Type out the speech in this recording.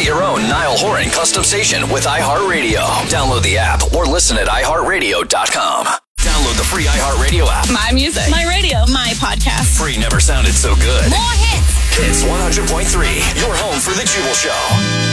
your own Niall Horan custom station with iHeartRadio. Download the app or listen at iHeartRadio.com. Download the free iHeartRadio app. My music. My radio. My podcast. Free never sounded so good. More hits. Hits 100.3. Your home for the Jubal Show.